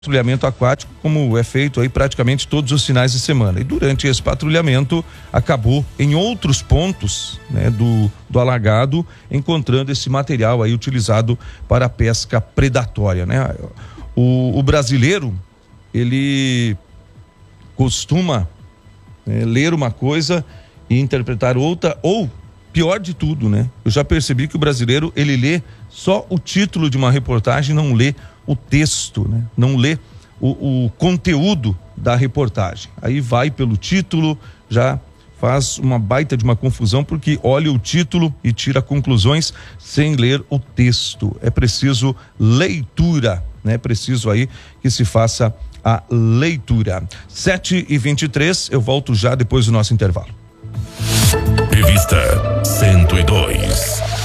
patrulhamento aquático, como é feito aí praticamente todos os finais de semana. E durante esse patrulhamento acabou em outros pontos, né, do alagado, encontrando esse material aí utilizado para a pesca predatória, né? O brasileiro, ele costuma ler uma coisa e interpretar outra, ou pior de tudo, né? Eu já percebi que o brasileiro, ele lê só o título de uma reportagem, não lê o texto, né? Não lê o conteúdo da reportagem. Aí vai pelo título, já faz uma baita de uma confusão, porque olha o título e tira conclusões sem ler o texto. É preciso leitura, né? É preciso aí que se faça a leitura. 7h23, eu volto já depois do nosso intervalo. Revista 102.